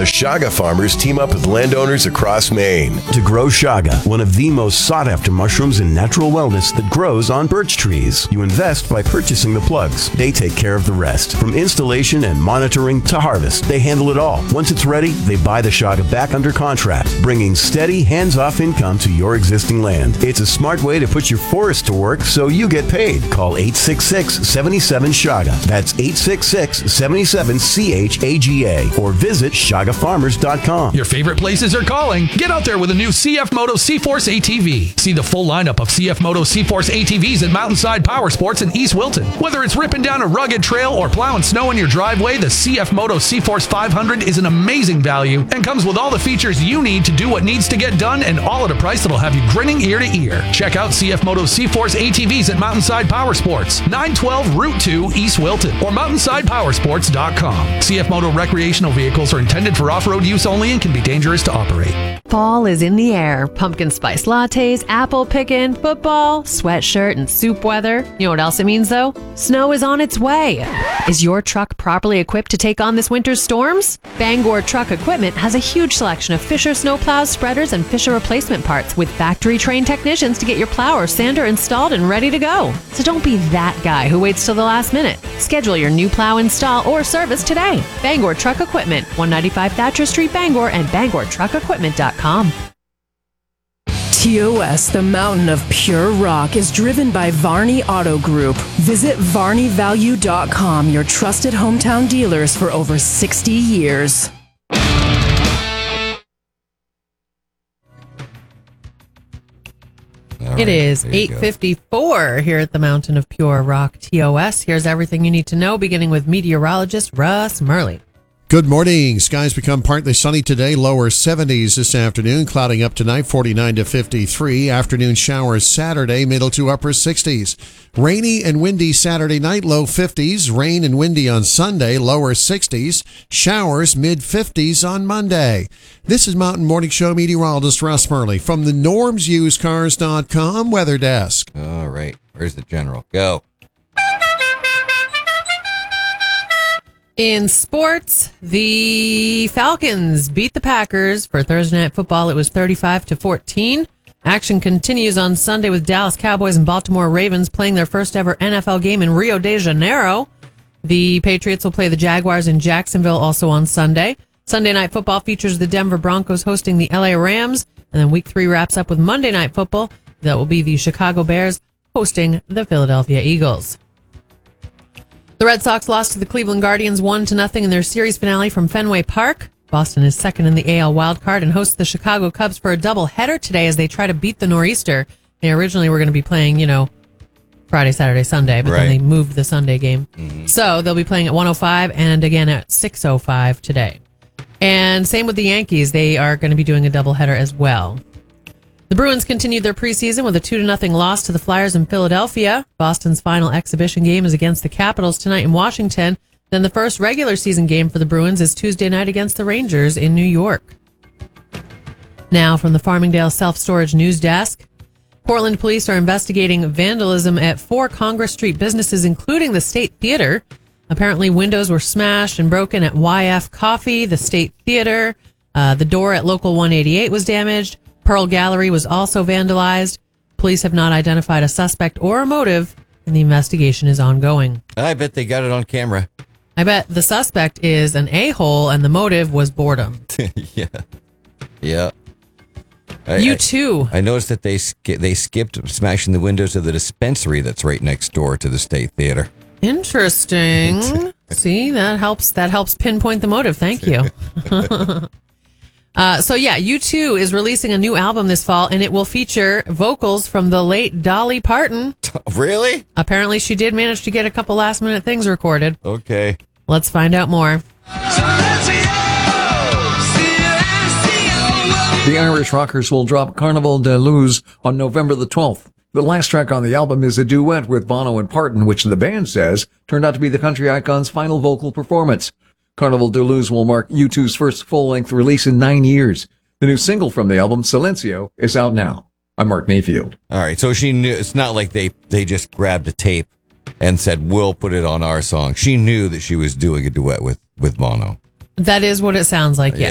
The Shaga farmers team up with landowners across Maine to grow Shaga, one of the most sought-after mushrooms in natural wellness that grows on birch trees. You invest by purchasing the plugs. They take care of the rest. From installation and monitoring to harvest, they handle it all. Once it's ready, they buy the Shaga back under contract, bringing steady, hands-off income to your existing land. It's a smart way to put your forest to work so you get paid. Call 866-77-SHAGA. That's 866-77-CHAGA. Or visit ShagaFarmers.com. Your favorite places are calling. Get out there with a new CF Moto C-Force ATV. See the full lineup of CF Moto C-Force ATVs at Mountainside Power Sports in East Wilton. Whether it's ripping down a rugged trail or plowing snow in your driveway, the CF Moto C-Force 500 is an amazing value and comes with all the features you need to do what needs to get done, and all at a price that'll have you grinning ear to ear. Check out CF Moto C-Force ATVs at Mountainside Power Sports, 912 Route 2 East Wilton, or mountainsidepowersports.com. CF Moto recreational vehicles are intended for off-road use only and can be dangerous to operate. Fall is in the air. Pumpkin spice lattes, apple picking, football, sweatshirt, and soup weather. You know what else it means, though? Snow is on its way. Is your truck properly equipped to take on this winter's storms? Bangor Truck Equipment has a huge selection of Fisher snowplows, spreaders, and Fisher replacement parts with factory-trained technicians to get your plow or sander installed and ready to go. So don't be that guy who waits till the last minute. Schedule your new plow install or service today. Bangor Truck Equipment, 195 Thatcher Street, Bangor, and BangorTruckEquipment.com. TOS, the mountain of pure rock, is driven by Varney Auto Group. Visit VarneyValue.com, your trusted hometown dealers for over 60 years. It is 8:54 here at the Mountain of Pure Rock TOS. Here's everything you need to know, beginning with meteorologist Russ Murley. Good morning. Skies become partly sunny today, lower 70s this afternoon, clouding up tonight, 49 to 53. Afternoon showers Saturday, middle to upper 60s. Rainy and windy Saturday night, low 50s. Rain and windy on Sunday, lower 60s. Showers mid-50s on Monday. This is Mountain Morning Show meteorologist Russ Murley from the NormsUseCars.com weather desk. All right. Where's the general? Go. In sports, the Falcons beat the Packers for Thursday Night Football. It was 35-14. Action continues on Sunday with Dallas Cowboys and Baltimore Ravens playing their first ever NFL game in Rio de Janeiro. The Patriots will play the Jaguars in Jacksonville also on Sunday. Sunday Night Football features the Denver Broncos hosting the LA Rams. And then Week 3 wraps up with Monday Night Football. That will be the Chicago Bears hosting the Philadelphia Eagles. The Red Sox lost to the Cleveland Guardians 1-0 in their series finale from Fenway Park. Boston is second in the AL wildcard and hosts the Chicago Cubs for a doubleheader today as they try to beat the Nor'easter. They originally were going to be playing, Friday, Saturday, Sunday, but then they moved the Sunday game. Mm-hmm. So they'll be playing at 1:05 and again at 6:05 today. And same with the Yankees. They are going to be doing a doubleheader as well. The Bruins continued their preseason with a 2-0 loss to the Flyers in Philadelphia. Boston's final exhibition game is against the Capitals tonight in Washington. Then the first regular season game for the Bruins is Tuesday night against the Rangers in New York. Now from the Farmingdale Self-Storage News Desk. Portland police are investigating vandalism at 4 Congress Street businesses, including the State Theater. Apparently windows were smashed and broken at YF Coffee, the State Theater. The door at Local 188 was damaged. Pearl Gallery was also vandalized. Police have not identified a suspect or a motive, and the investigation is ongoing. I bet they got it on camera. I bet the suspect is an a-hole, and the motive was boredom. Yeah. U2. I noticed that they skipped smashing the windows of the dispensary that's right next door to the State Theater. Interesting. See, that helps pinpoint the motive. Thank you. U2 is releasing a new album this fall, and it will feature vocals from the late Dolly Parton. Really? Apparently, she did manage to get a couple last-minute things recorded. Okay. Let's find out more. The Irish Rockers will drop Carnival de Luz on November the 12th. The last track on the album is a duet with Bono and Parton, which the band says turned out to be the country icon's final vocal performance. Carnival de Luz will mark U2's first full-length release in 9 years. The new single from the album, Silencio, is out now. I'm Mark Mayfield. All right, so she knew. It's not like they just grabbed a tape and said, we'll put it on our song. She knew that she was doing a duet with Bono. That is what it sounds like, yes.